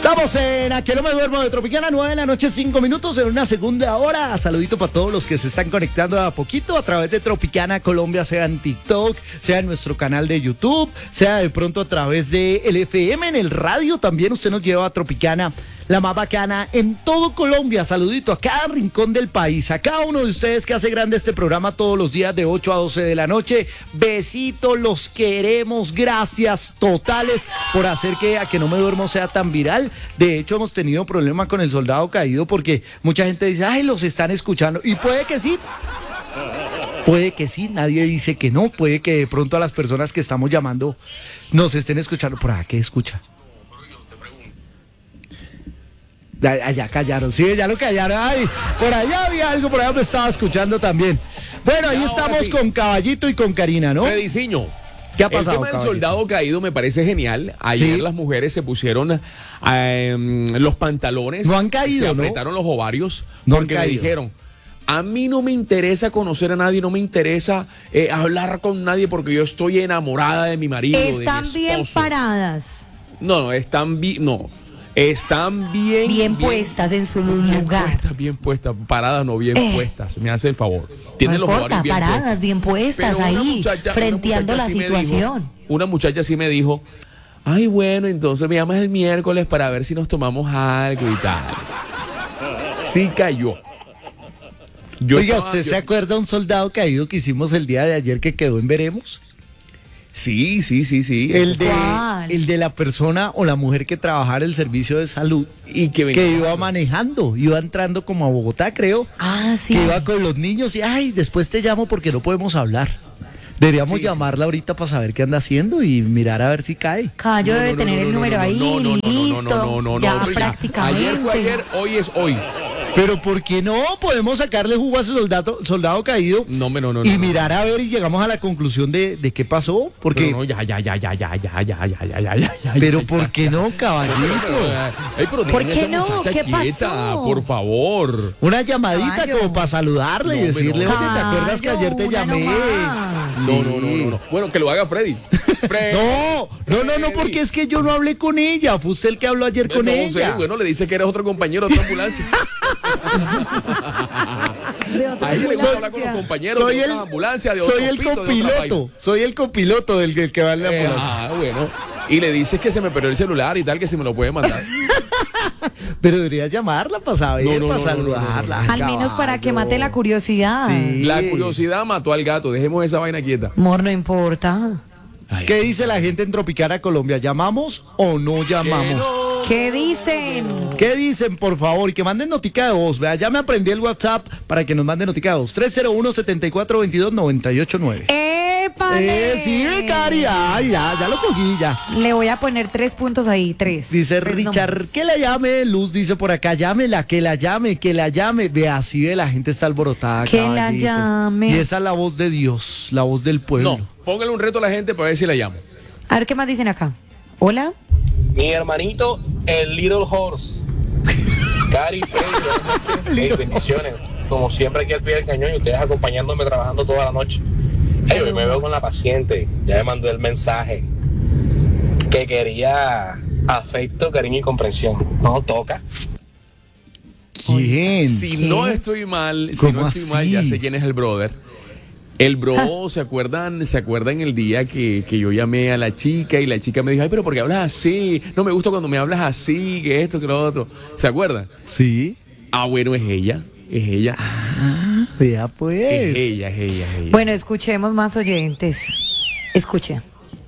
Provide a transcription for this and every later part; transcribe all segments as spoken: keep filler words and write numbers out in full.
Estamos en A Que No Me Duermo de Tropicana, nueve de la noche, cinco minutos, en una segunda hora. Saludito para todos los que se están conectando a poquito a través de Tropicana Colombia, sea en TikTok, sea en nuestro canal de YouTube, sea de pronto a través de el F M, en el radio también. Usted nos lleva a Tropicana, la más bacana en todo Colombia. Saludito a cada rincón del país, a cada uno de ustedes que hace grande este programa todos los días de ocho a doce de la noche. Besitos, los queremos, gracias totales por hacer que A Que No Me Duermo sea tan viral. De hecho, hemos tenido problemas con el Soldado Caído porque mucha gente dice, ay, los están escuchando, y puede que sí. Puede que sí, nadie dice que no. Puede que de pronto a las personas que estamos llamando nos estén escuchando. ¿Por acá qué escucha? Allá callaron, sí, ya lo callaron. Ay, por allá había algo, por allá me estaba escuchando también. Bueno, ahí estamos sí. Con Caballito y con Karina, ¿no? Mediciño. ¿Qué ha pasado, el tema del Caballito? Soldado Caído me parece genial. Ayer ¿Sí? Las mujeres se pusieron eh, los pantalones. No han caído, se apretaron ¿no? los ovarios. No han porque me caído. dijeron, a mí no me interesa conocer a nadie, no me interesa eh, hablar con nadie porque yo estoy enamorada de mi marido, de mi Están bien esposo". paradas. No, no, están bien, no. Están bien, Bien puestas en su bien lugar. puestas, bien puestas, paradas no bien Eh. puestas. Me hace el favor. Tienen No los importa, ovarios bien paradas, puestos. bien puestas Pero una ahí, muchacha- frenteando una la muchacha sí me situación. dijo- una muchacha sí me dijo, ay, bueno, entonces me llamas el miércoles para ver si nos tomamos algo y tal. Sí cayó. Yo Oiga, estaba- ¿usted yo- se acuerda de un Soldado Caído que hicimos el día de ayer que quedó en Veremos? Sí, sí, sí, sí. El de, ¿Cuál? el de la persona o la mujer que trabajara el servicio de salud Y que venía- que iba manejando, iba entrando como a Bogotá, creo, Ah, sí. que iba con los niños y, ay, después te llamo porque no podemos hablar. Deberíamos Sí, llamarla ahorita para saber qué anda haciendo y mirar a ver si cae. Cayo No, debe no, no, tener no, el no, número no, ahí, no, no, no, no, listo, no, no, no, ya no, pero prácticamente. Ayer fue ayer, hoy es hoy. Pero ¿por qué no? Podemos sacarle jugo a ese soldado, soldado caído No, me- no, no, y no, no. mirar a ver y llegamos a la conclusión de, de qué pasó. Porque, Pero no, ya, ya, ya, ya, ya, ya, ya, ya, ya, ya, ya. pero ya, ¿por ya. qué no, caballito? Ay, pero ¿Por dejen qué esa no? muchacha ¿Qué quieta, pasó? por favor. Una llamadita Caballo. como para saludarle y No, hombre, decirle, no. oye, ¿te acuerdas que Caballo, ayer te una llamé? nomás. No, no, no, no, no. Bueno, que lo haga Freddy. Freddy. No, no, no, no, porque es que yo no hablé con ella. Fue usted el que habló ayer con No sé, ella. bueno, le dice que eres otro compañero de otra ambulancia. De otra A ella le gusta ambulancia. hablar con los compañeros Soy de el, otras ambulancias, de soy otros el pitos, de otras copiloto, vainas. soy el copiloto del que, que va en la Eh, ambulancia. ah, bueno. Y le dices que se me perdió el celular y tal, que si me lo puede mandar. Pero debería llamarla para saber, No, no, para no, no, saludarla. Al menos para que mate la curiosidad. Sí. La curiosidad mató al gato. Dejemos esa vaina quieta. Amor, no importa. Ay, ¿Qué dice la gente en Tropicana Colombia? ¿Llamamos o no llamamos? ¿Qué dicen? ¿Qué dicen, por favor? Y que manden notica de voz. Vea, ya me aprendí el WhatsApp para que nos manden notica de voz. tres cero uno, siete cuatro dos dos, nueve ocho nueve. ¡Épale! Eh, sí, becaria. Ay, ya, ya lo cogí, ya. Le voy a poner tres puntos ahí, tres. Dice Tres Richard, nomás. que la llame. Luz dice por acá, llámela, que la llame, que la llame. Ve, así ve, la gente está alborotada. Que la caballito. llame. Y esa es la voz de Dios, la voz del pueblo. No, póngale un reto a la gente para ver si la llamo. A ver qué más dicen acá. Hola. Mi hermanito, el Little Horse. Cari, Freddy, hey, bendiciones. Como siempre aquí al pie del cañón y ustedes acompañándome trabajando toda la noche. Hey, hoy me veo con la paciente. Ya me mandó el mensaje que quería afecto, cariño y comprensión. No toca. ¿Quién? Si ¿Qué? no estoy mal, si ¿Cómo no estoy mal, así? ya sé quién es el brother. El bro, ¿se acuerdan? ¿Se acuerdan el día que, que yo llamé a la chica y la chica me dijo, ay, pero ¿por qué hablas así? No me gusta cuando me hablas así, que esto, que lo otro. ¿Se acuerdan? Sí. Ah, bueno, es ella, es ella, Ah, vea pues. es ella, es ella, es ella. Bueno, escuchemos más oyentes. Escuche.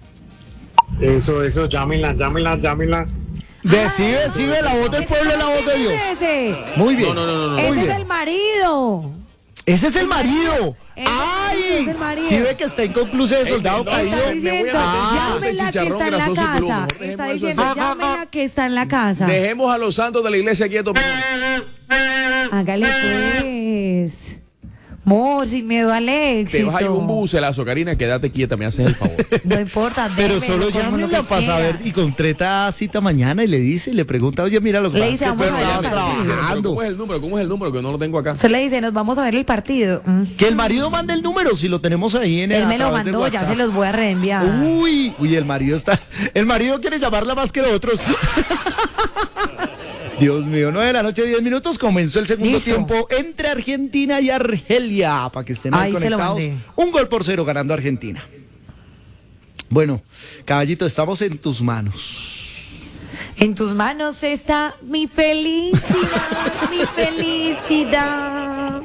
Eso, eso, llámenla, llámenla, llámenla. Decide, decide, la voz del pueblo es la voz de Dios. Ese, Muy bien. No, no, no, no, no. ese Muy es bien. el marido. Ese es el marido. Ese ¡Ay! es el marido. Sí ve que está inconcluso de soldado no, caído. Está me voy a diciendo, meter Ah, llámela que chicharrón está en la grasoso y plumo. casa. Mejor Está dejemos eso diciendo, así. llámela que está en la casa. Dejemos a los santos de la iglesia quietos. por favor. Hágale pues. Amor, sin miedo al Te éxito. vas a ir un bucelazo, Karina, quédate quieta, me haces el favor. No importa, Pero démelo, solo como lo llámenla que para saber quiera. y concreta cita mañana y le dice, y le pregunta, oye, mira lo que Le pasa dice, es que tú vamos a estabas ver el partido. Pero trabajando. ¿cómo es el número? ¿Cómo es el número? Que no lo tengo acá. Se le dice, nos vamos a ver el partido. Mm. Que el marido mande el número, si lo tenemos ahí en el Él me lo mandó, ya se los voy a reenviar. Uy, uy, el marido está. El marido quiere llamarla más que nosotros. Dios mío, nueve de la noche, diez minutos. Comenzó el segundo Listo. tiempo entre Argentina y Argelia. Para que estén ahí, Ahí se lo conectados. mandé. Un gol por cero ganando Argentina. Bueno, caballito, estamos en tus manos. En tus manos está mi felicidad, mi felicidad.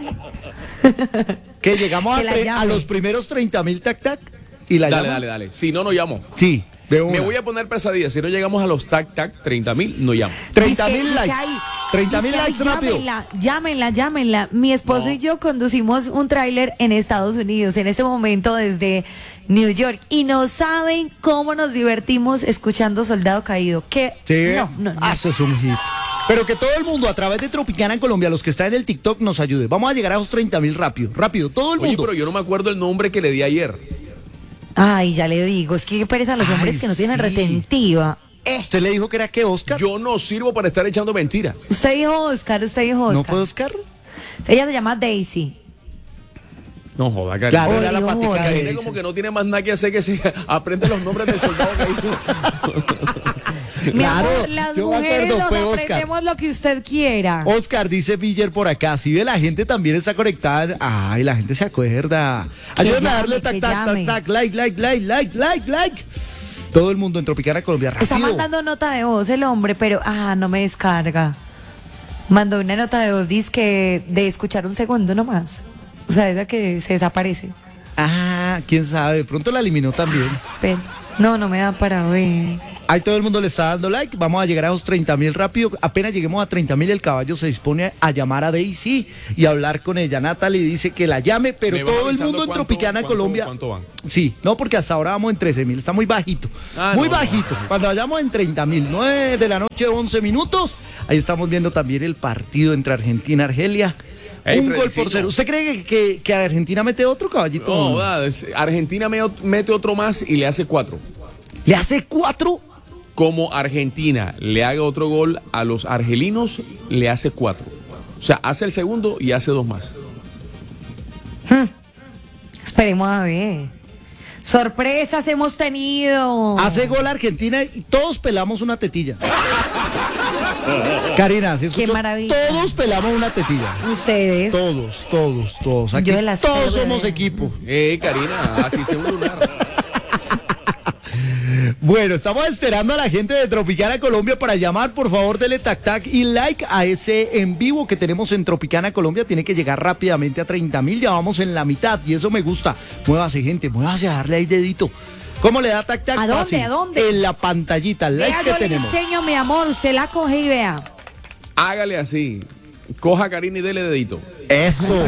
Que llegamos a, Que la tre- a llame. los primeros treinta mil tac tac y la Dale, llama. dale, dale. Si no, no llamo. Sí, de una. Me voy a poner pesadilla. Si no llegamos a los tac tac treinta mil, no llamo. treinta Dice- mil dice likes. ahí, treinta mil dice ahí, likes rápido. Llámenla, llámenla, llámenla. Mi esposo y yo conducimos un tráiler en Estados Unidos en este momento desde New York y no saben cómo nos divertimos escuchando Soldado Caído. Que Sí, no, no, no. Ah, eso es un hit. Pero que todo el mundo a través de Tropicana en Colombia, los que están en el TikTok, nos ayude. Vamos a llegar a esos treinta mil rápido, rápido, todo el Oye, mundo. pero yo no me acuerdo el nombre que le di ayer. Ay, ya le digo, es que qué pereza los Ay, hombres que no tienen sí. retentiva. ¿Usted le dijo que era que Oscar? Yo no sirvo para estar echando mentiras. Usted dijo Oscar, usted dijo Oscar. ¿No fue Oscar? Ella se llama Daisy. No joda, Karina. Claro, Oye, era la patica oye. de Karina Daisy. como que no tiene más nada que hacer que si aprende los nombres del soldado caído. Mi Claro, amor, las yo me mujeres acuerdo, nos fue Oscar. aprendemos lo que usted quiera. Oscar, dice Viller por acá. Si ve, la gente también está conectada. Ay, la gente se acuerda. Ayúdenme a llame, darle tac, que tac, tac, llame. tac, like, like, like, like, like, like. Todo el mundo en Tropicana Colombia, Está rápido. mandando nota de voz el hombre, pero ah, no me descarga. Mandó una nota de voz, dice que de escuchar un segundo nomás. O sea, esa que se desaparece. Ah, quién sabe. De pronto la eliminó también. Espera. No, no me da para ver. Ahí todo el mundo le está dando like. Vamos a llegar a los treinta mil rápido. Apenas lleguemos a treinta mil, el caballo se dispone a llamar a Daisy y a hablar con ella. Natalie dice que la llame, pero Me vas todo el avisando mundo en cuánto- Tropicana cuánto- Colombia. cuánto van. Sí, no, porque hasta ahora vamos en trece mil. Está muy bajito. Ah, muy no, no, bajito. Cuando vayamos en treinta mil, nueve de la noche, once minutos. Ahí estamos viendo también el partido entre Argentina y Argelia. Ey, Un gol Fredicillo. por cero. ¿Usted cree que, que, que Argentina mete otro, caballito? No, joda, es- Argentina me- mete otro más y le hace cuatro. ¿Le hace cuatro? Como Argentina le haga otro gol a los argelinos, le hace cuatro. O sea, hace el segundo y hace dos más. Esperemos a ver. Sorpresas hemos tenido. Hace gol Argentina y todos pelamos una tetilla. Karina, ¿sí Qué escuchó? maravilla. Todos pelamos una tetilla. Ustedes. Todos, todos, todos. Aquí Yo de las todos cero, somos eh. equipo. Eh, Karina, así se lunar. Bueno, estamos esperando a la gente de Tropicana Colombia para llamar. Por favor, dele tac tac y like a ese en vivo que tenemos en Tropicana Colombia. Tiene que llegar rápidamente a treinta mil. Ya vamos en la mitad y eso me gusta. Muévase, gente, muévase a darle ahí dedito. ¿Cómo le da tac tac? ¿A dónde, Fácil. a dónde? En la pantallita, el Vea, like yo que le tenemos. enseño, mi amor. Usted la coge y vea. Hágale así. Coja a Karina y dele dedito. Eso.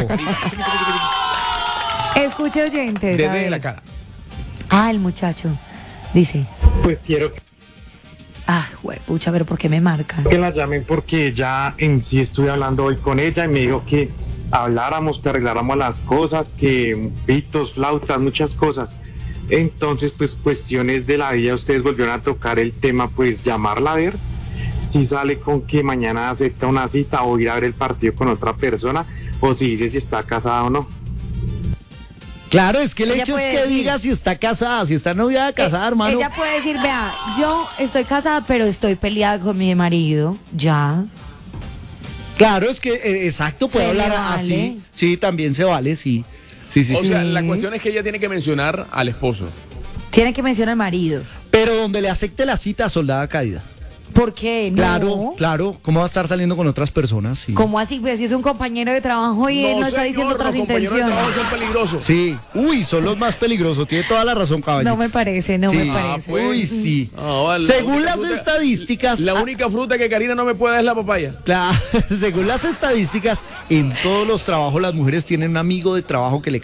Escuche, oyentes. a Dele ver. la cara. Ah, el muchacho. Dice. Pues quiero Ah, pucha, pero ¿por qué me marcan? que la llamen porque ya en sí estuve hablando hoy con ella y me dijo que habláramos, que arregláramos las cosas, que pitos, flautas, muchas cosas. Entonces, pues cuestiones de la vida, ustedes volvieron a tocar el tema, pues llamarla a ver si sale con que mañana acepta una cita o ir a ver el partido con otra persona o si dice si está casada o no. Claro, es que el Ella hecho es puede que decir- diga si está casada, si está noviada, casada, Eh, hermano. Ella puede decir, vea, yo estoy casada, pero estoy peleada con mi marido. Ya. Claro, es que eh, exacto, puede Se le hablar vale. así. Sí, también se vale, sí. Sí, sí, O sí. sea, la cuestión es que ella tiene que mencionar al esposo. Tiene que mencionar al marido. Pero donde le acepte la cita, soldada caída. ¿Por qué? No. Claro, claro. ¿Cómo va a estar saliendo con otras personas? Sí. ¿Cómo así? Pues si es un compañero de trabajo y él no está señor, diciendo otras los compañeros de intenciones. trabajo son peligrosos. Sí. Uy, son los más peligrosos. Tiene toda la razón, caballito. No me parece, no Sí. me Ah, parece. pues. Uy, sí. Ah, vale. Según La única las fruta- estadísticas. La ah, única fruta que Karina no me puede dar es la papaya. la- según las estadísticas, en todos los trabajos las mujeres tienen un amigo de trabajo que le cae.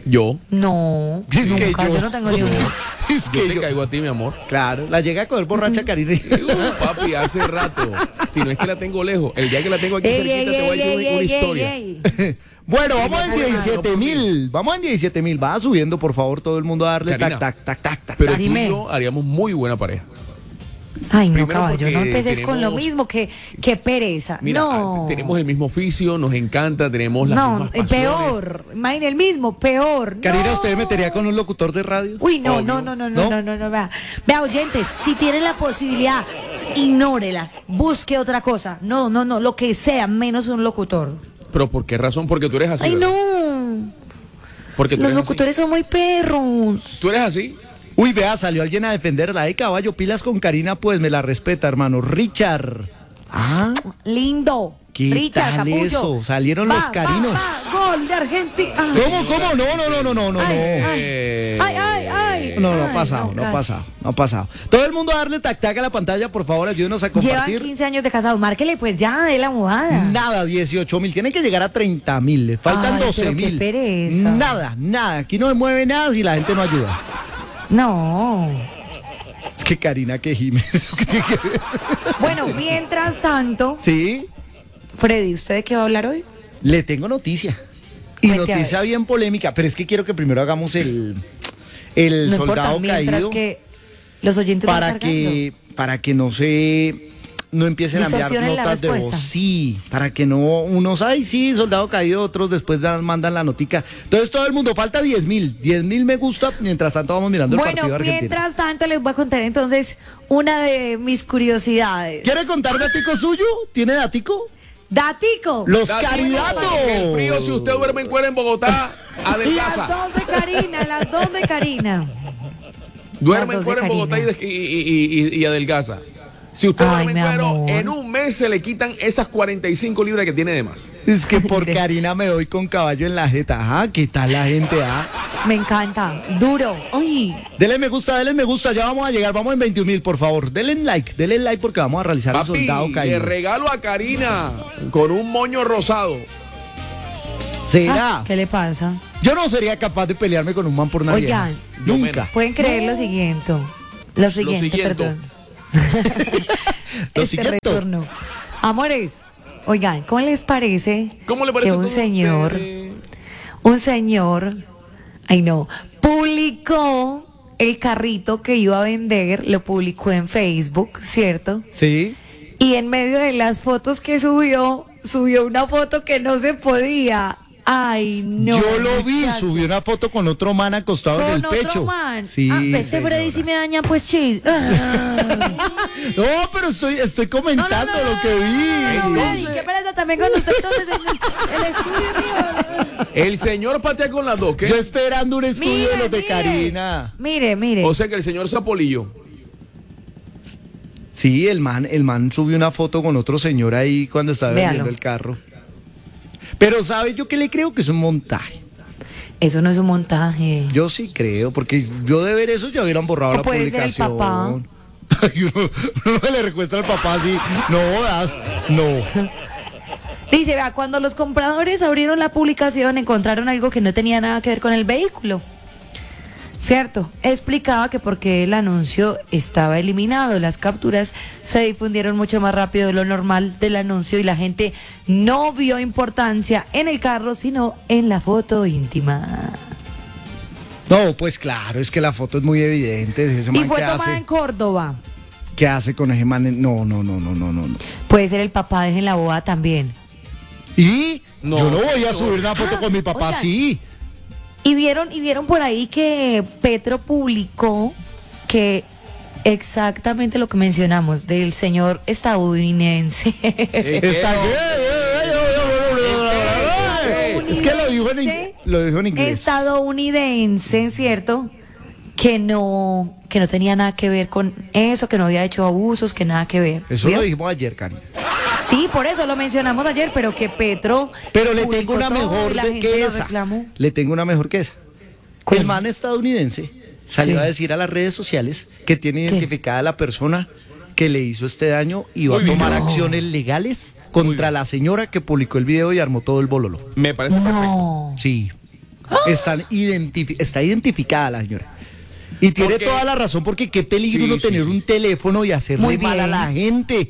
Yo. No, Es que nunca, yo- yo no tengo ni uno. Es Yo que te yo- caigo a ti, mi amor. Claro, la llega a coger borracha Karina. Uh, papi, hace rato. Si no es que la tengo lejos. El día que la tengo aquí Ey, cerquita ey, te voy a ey, decir ey, una, una ey, historia. ey, ey. Bueno, vamos en no puedo diecisiete nada, mil. Vamos en diecisiete mil. Va subiendo, por favor, todo el mundo a darle Karina, tac, tac, tac, tac, tac. Pero tac. tú y Dime. yo haríamos muy buena pareja. Ay, no, Primero caballo, no porque empeces con lo tenemos- mismo, que, que pereza. Mira, no. tenemos el mismo oficio, nos encanta, tenemos las No, mismas eh, pasiones. peor. Imagina el mismo, peor. Karina, no. ¿usted metería con un locutor de radio? Uy, no, Obvio. no, no, no, ¿No? no, no, no, no, vea. Vea, oyentes, si tiene la posibilidad, ignórela, busque otra cosa. No, no, no, lo que sea, menos un locutor. Pero ¿por qué razón? Porque tú eres así. Ay, ¿verdad? no. Porque tú Los eres así. locutores son muy perros. Tú eres así. Uy, vea, salió alguien a defenderla. Eh, caballo, pilas con Karina, pues me la respeta, hermano. Richard. Ah, Lindo. ¿qué Richard, tal capullo. eso? Salieron los Va, carinos. va, va, gol de Argentina. Ay, ¿cómo, cómo? No, no, no, no, no, no, ay, no. ay, Eh, ay, ay, ay. No, no ha Ay, pasado, no ha casi. pasado, no ha pasado. Todo el mundo a darle tac tac a la pantalla, por favor, ayúdenos a Llevan compartir. quince años de casados. Márquele, pues ya, de la mudada. Nada, dieciocho mil. Tienen que llegar a treinta mil. Le faltan Ay, doce pero qué mil. pereza. Nada, nada. Aquí no se mueve nada si la gente no ayuda. No. Es que Karina que gime. ¿Eso qué tiene que ver? Bueno, mientras tanto, Sí, Freddy, ¿usted de qué va a hablar hoy? le tengo noticia. Y Cuente, a noticia ver. bien polémica, pero es que quiero que primero hagamos el, el No soldado importa, mientras caído que los oyentes van para cargando. que, para que no se no empiecen a enviar Distorsionen la notas de voz. respuesta. Sí, para que no unos, ay, sí, soldado caído, otros después dan- mandan la notica. Entonces todo el mundo, falta diez mil. diez mil me gusta, mientras tanto vamos mirando el Bueno, partido de Argentina. mientras tanto les voy a contar entonces una de mis curiosidades. ¿Quiere contar datico suyo? ¿Tiene datico? Datico. Los Datico, caridatos. en el frío, si usted duerme en cuera en Bogotá, Las adelgaza. dos de Karina, las dos de Karina. Duerme Las en dos de cuero en Bogotá y, Karina. des- y, y- y- y adelgaza. Si usted Ay, duerme en mi cuero, amor. en un mes se le quitan esas cuarenta y cinco libras que tiene de más. Es que por Karina me doy con caballo en la jeta. Ajá, ¿qué tal la gente? Ah? Me encanta. Duro. Uy. Dele me gusta, dele me gusta. Ya vamos a llegar, vamos en veintiún mil, por favor. Denle like, denle like porque vamos a realizar el Papi, soldado le caído. regalo a Karina con un moño rosado. ¿Será? Ah, ¿qué le pasa? Yo no sería capaz de pelearme con un man por nadie. Oigan. Yo Nunca. menos. Pueden creer lo siguiente. Lo siguiente, siguiente. perdón. Lo este siguiente. retorno. Amores, oigan, ¿cómo les parece ¿Cómo le parece que un todo señor, usted? un señor, ay no, publicó el carrito que iba a vender, lo publicó en Facebook, ¿cierto? Sí. Y en medio de las fotos que subió, subió una foto que no se podía. Ay, no. Yo lo vi, muchacho. subió una foto con otro man acostado en Con el otro pecho. man. Sí. Ah, este Freddy sí me daña pues chis. Ah. No, pero estoy, estoy comentando No, no, no, lo que vi. Ay, qué pereza también con usted entonces en el estudio mío. El señor patea con las dos, ¿qué? Yo esperando un estudio Mire, de los de mire. Karina. Mire, mire. O sea que el señor Zapolillo. Sí, el man, el man subió una foto con otro señor ahí cuando estaba Véalo. vendiendo el carro. Pero ¿sabe yo qué le creo? Que es un montaje. Eso no es un montaje. Yo sí creo, porque yo de ver eso ya hubieran borrado O la puede ser el publicación. papá. Ay, uno, uno le recuesta al papá así, no das, no. Dice, vea, cuando los compradores abrieron la publicación encontraron algo que no tenía nada que ver con el vehículo. Cierto, explicaba que porque el anuncio estaba eliminado, las capturas se difundieron mucho más rápido de lo normal del anuncio y la gente no vio importancia en el carro, sino en la foto íntima. No, pues claro, es que la foto es muy evidente. Ese Y man fue ¿qué tomada hace? en Córdoba. ¿Qué hace con ese man? No, no, no, no, no, no. no. Puede ser el papá de en la boda también. Y No, yo no voy a no. subir una foto Ah, con mi papá oigan. así. Y vieron, y vieron por ahí que Petro publicó que exactamente lo que mencionamos del señor estadounidense. Está bien. Es que lo dijo en, ing- lo dijo en inglés. Estadounidense, ¿cierto? Que no, que no tenía nada que ver con eso, que no había hecho abusos, que nada que ver. Eso ¿Vio? lo dijimos ayer, Karina. Sí, por eso lo mencionamos ayer, pero que Petro. Pero le publicó tengo una todo mejor y la de gente que lo esa. reclamó. Le tengo una mejor que esa. ¿Cuál? El man estadounidense salió Sí. a decir a las redes sociales que tiene ¿Qué? identificada a la persona que le hizo este daño y va a Muy bien. tomar No. acciones legales contra la señora que publicó el video y armó todo el bololo. Me parece perfecto. No. Sí. Están identifi- está identificada la señora. Y tiene Porque- toda la razón, porque qué peligro Sí, uno sí, tener sí. un teléfono y hacerle Muy mal a bien. la gente.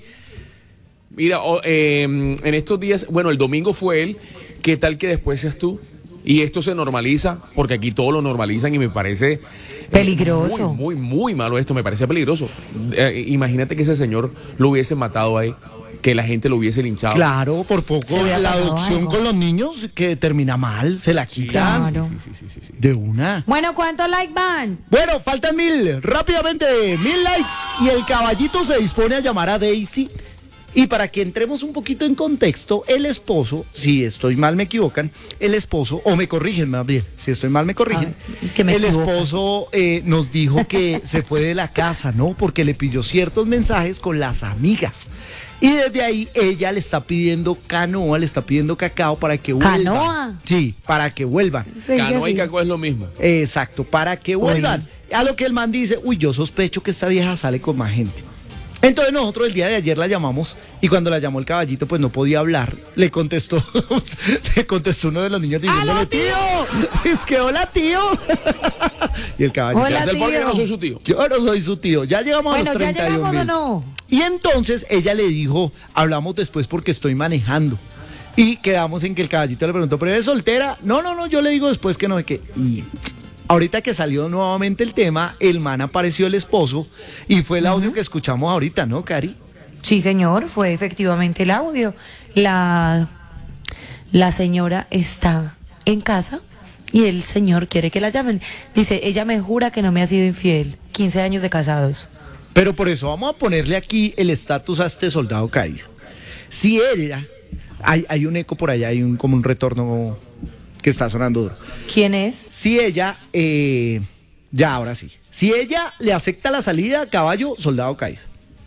Mira, o- eh, en estos días, bueno, el domingo fue él, ¿qué tal que después seas tú? Y esto se normaliza, porque aquí todo lo normalizan y me parece... eh, Peligroso. Muy, muy, muy malo esto, me parece peligroso. Eh, imagínate que ese señor lo hubiese matado ahí, que la gente lo hubiese linchado. Claro, por poco Le hubiera la pasado adopción algo. con los niños que termina mal, se la quitan Claro. Sí, sí, sí, sí. de una. Bueno, ¿cuántos like van? Bueno, faltan mil, rápidamente, mil likes y el caballito se dispone a llamar a Daisy. Y para que entremos un poquito en contexto, el esposo, si estoy mal me equivocan, el esposo, o me corrigen más bien, si estoy mal me corrigen, Ay, es que me el equivoco. esposo eh, nos dijo que se fue de la casa, ¿no? Porque le pidió ciertos mensajes con las amigas. Y desde ahí ella le está pidiendo canoa, le está pidiendo cacao para que vuelvan. ¿Canoa? Sí, para que vuelvan. Sí, Canoa yo y sí. Cacao es lo mismo. Exacto, para que vuelvan. A lo que el man dice, uy, yo sospecho que esta vieja sale con más gente. Entonces nosotros el día de ayer la llamamos y cuando la llamó el caballito pues no podía hablar. Le contestó, le contestó uno de los niños diciéndole, ¡Aló, tío! Es que hola, tío. Y el caballito, Hola, ¿Qué hacer porque tío. no soy su tío? yo no soy su tío. Ya llegamos Bueno, a los ¿ya treinta y un llegamos o mil. no? Y entonces ella le dijo, hablamos después porque estoy manejando. Y quedamos en que el caballito le preguntó, ¿pero eres soltera? No, no, no, yo le digo después que no sé qué. Y ahorita que salió nuevamente el tema, el man apareció el esposo y fue el audio que escuchamos ahorita, ¿no, Cari? Sí, señor, fue efectivamente el audio. La, la señora está en casa y el señor quiere que la llamen. Dice, ella me jura que no me ha sido infiel. quince años de casados. Pero por eso vamos a ponerle aquí el estatus a este soldado caído. Si ella, hay, hay un eco por allá, hay un como un retorno que está sonando duro. ¿Quién es? Si ella, eh, ya ahora sí, si ella le acepta la salida, caballo, soldado caído.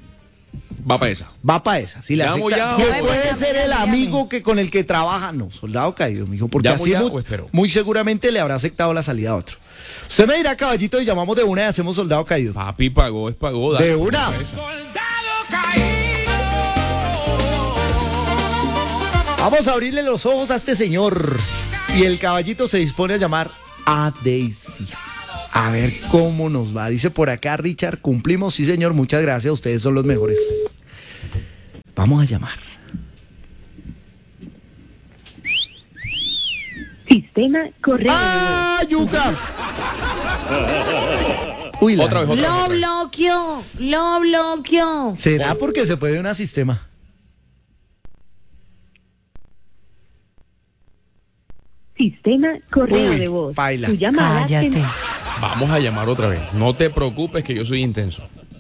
Va para esa. Va para esa. Si le Llamo acepta, ya, que o- puede Llame, ser el llame, amigo llame. que con el que trabaja, no, soldado caído, mijo, porque ¿Llamo así ya muy, o espero? muy seguramente le habrá aceptado la salida a otro. Usted me dirá, caballito, y llamamos de una y hacemos soldado caído. Papi pagó, es pagó. dale. De una. Vamos a abrirle los ojos a este señor. Y el caballito se dispone a llamar a Daisy. A ver cómo nos va. Dice por acá Richard, cumplimos. Sí, señor, muchas gracias. Ustedes son los mejores. Vamos a llamar. Sistema correo. ¡Ah, yuca! Uy, la- Otra vez, otra vez. Lo otra vez. bloqueó, lo bloqueó. ¿Será porque se puede un sistema? Sistema correo Uy, de voz. paila. Tu llamada Cállate. se- Vamos a llamar otra vez. No te preocupes que yo soy intenso.